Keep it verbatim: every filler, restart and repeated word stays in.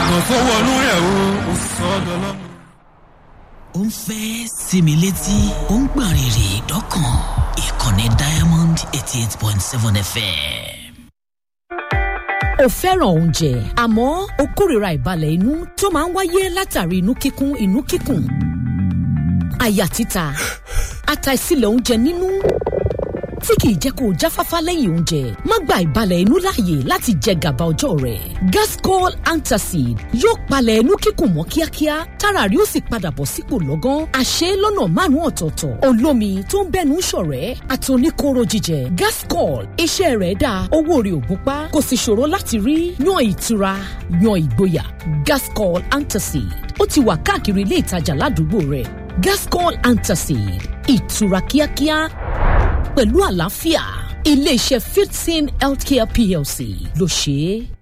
kò sówó olú rẹ̀ o ó sọ́dọ̀ lọ́nà. ó ń fẹ́ sinmi létí ó ń gbọ̀n rìrì dọ́kàn ìkànnì Diamond eighty eight point seven F M. ó fẹ́ràn oúnjẹ àmọ́ ó kórìíra ìbalẹ̀ inú tó máa ń wáyé látàrí inú kíkún inú kíkùn àyà títa àtàìsílẹ̀ oúnjẹ nínú tí kìí jẹ́ kó o jáfáfá lẹ́yìn oúnjẹ má gba ìbalẹ̀ inú láàyè láti jẹ gàba ọjọ́ rẹ̀. Gascol Antacid yóò palẹ̀ inú kíkùn mọ́ kíákíá tára rí ó sì padà bọ̀ sípò lọ́gán. àṣẹ lọ́nà márùn-ún ọ̀tọ̀ọ̀tọ̀ olómi tó ń bẹ́nu ṣọ̀rẹ́ àti oníkóró jíjẹ. Gascol iṣẹ́ rẹ̀ dáa owó rẹ̀ ò gúnpá kò sì ṣòro láti rí. yan ìtura yan ìgboyà. Gascol Antacid ó ti wà káàkiri ilé ìtajà ládùúgbò rẹ̀. Gascol Antacid ìtura kíákíá pẹ̀lú àlàáfíà. Ilé-iṣẹ́ Fitsin Healthcare P L C ló ṣe é.